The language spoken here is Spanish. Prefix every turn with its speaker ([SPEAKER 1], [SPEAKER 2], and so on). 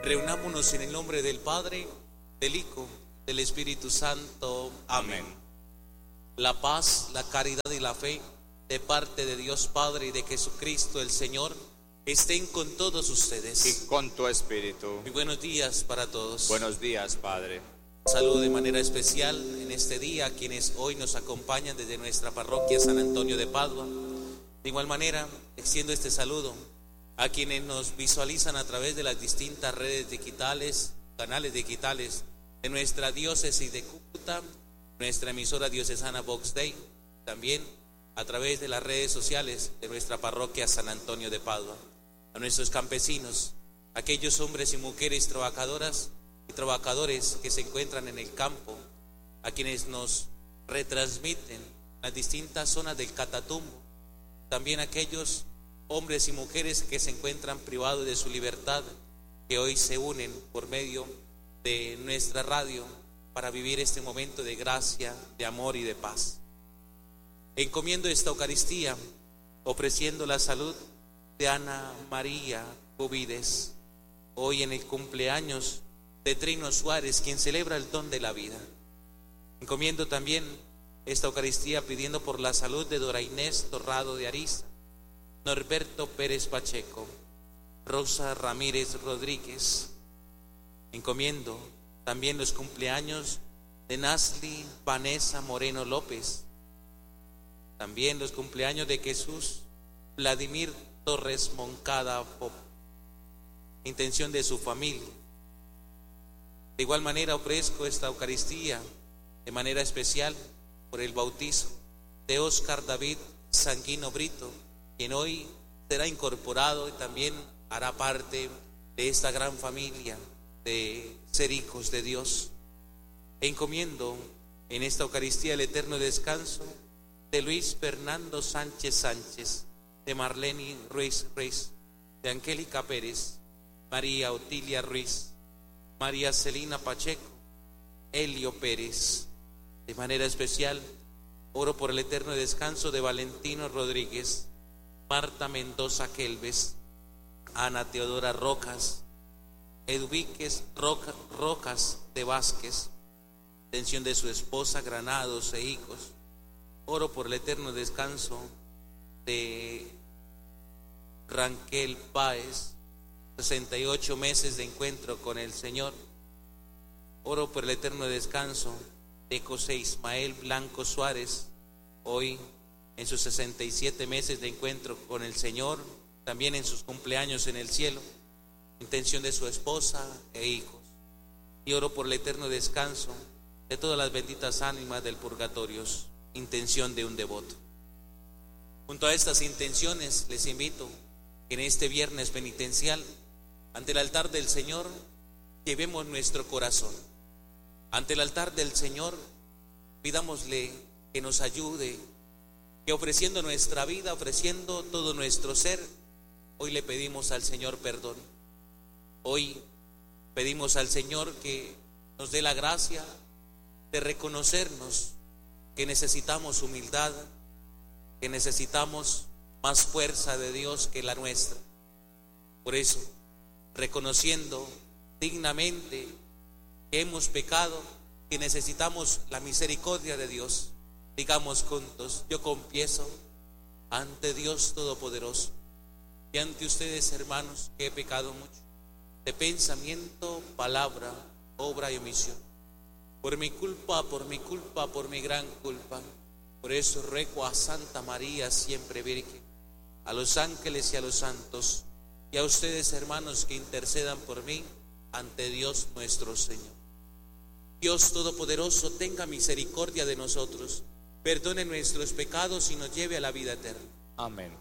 [SPEAKER 1] Reunámonos en el nombre del Padre, del Hijo, del Espíritu Santo. Amén. La paz, la caridad y la fe de parte de Dios Padre y de Jesucristo el Señor estén con todos ustedes.
[SPEAKER 2] Y con tu espíritu.
[SPEAKER 1] Muy buenos días para todos.
[SPEAKER 2] Buenos días, Padre.
[SPEAKER 1] Saludo de manera especial en este día a quienes hoy nos acompañan desde nuestra parroquia San Antonio de Padua. De igual manera, extiendo este saludo a quienes nos visualizan a través de las distintas redes digitales, canales digitales de nuestra diócesis de Cúcuta, nuestra emisora diocesana Vox Dei, también a través de las redes sociales de nuestra parroquia San Antonio de Padua. A nuestros campesinos, aquellos hombres y mujeres trabajadoras y trabajadores que se encuentran en el campo, a quienes nos retransmiten las distintas zonas del Catatumbo, también aquellos hombres y mujeres que se encuentran privados de su libertad, que hoy se unen por medio de nuestra radio para vivir este momento de gracia, de amor y de paz. Encomiendo esta Eucaristía ofreciendo la salud de Ana María Cubides, hoy en el cumpleaños de Trino Suárez, quien celebra el don de la vida. Encomiendo también esta Eucaristía pidiendo por la salud de Dora Inés Torrado de Ariza, Norberto Pérez Pacheco, Rosa Ramírez Rodríguez. Encomiendo también los cumpleaños de Nasli Vanessa Moreno López, también los cumpleaños de Jesús Vladimir Torres Moncada Pop, intención de su familia. De igual manera ofrezco esta Eucaristía de manera especial por el bautizo de Óscar David Sanguino Brito, quien hoy será incorporado y también hará parte de esta gran familia de ser hijos de Dios. Encomiendo en esta Eucaristía el eterno descanso de Luis Fernando Sánchez Sánchez, de Marlene Ruiz Ruiz, de Angélica Pérez, María Otilia Ruiz, María Celina Pacheco, Elio Pérez. De manera especial oro por el eterno descanso de Valentino Rodríguez, Marta Mendoza Kelves, Ana Teodora Rojas, Eduvíquez Rojas de Vázquez, intención de su esposa, Granados e hijos. Oro por el eterno descanso de Ranquel Páez, 68 meses de encuentro con el Señor. Oro por el eterno descanso de José Ismael Blanco Suárez, hoy en sus 67 meses de encuentro con el Señor, también en sus cumpleaños en el cielo, intención de su esposa e hijos. Y oro por el eterno descanso de todas las benditas ánimas del purgatorio, intención de un devoto. Junto a estas intenciones les invito que en este viernes penitencial, ante el altar del Señor, llevemos nuestro corazón. Ante el altar del Señor, pidámosle que nos ayude, que ofreciendo nuestra vida, ofreciendo todo nuestro ser, hoy le pedimos al Señor perdón. Hoy pedimos al Señor que nos dé la gracia de reconocernos que necesitamos humildad, que necesitamos más fuerza de Dios que la nuestra. Por eso, reconociendo dignamente que hemos pecado, que necesitamos la misericordia de Dios, digamos juntos: yo confieso ante Dios Todopoderoso y ante ustedes, hermanos, que he pecado mucho, de pensamiento, palabra, obra y omisión, por mi culpa, por mi gran culpa. Por eso ruego a Santa María, siempre Virgen, a los ángeles y a los santos, y a ustedes, hermanos, que intercedan por mí ante Dios nuestro Señor. Dios Todopoderoso tenga misericordia de nosotros, perdone nuestros pecados y nos lleve a la vida eterna.
[SPEAKER 2] Amén.